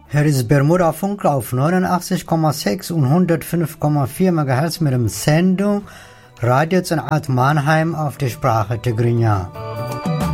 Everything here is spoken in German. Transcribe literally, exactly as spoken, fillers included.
Hier ist Bermuda-Funk auf neunundachtzig Komma sechs und hundertfünf Komma vier Megahertz mit dem Sendung Radio Zenat Mannheim auf der Sprache Tigrinya.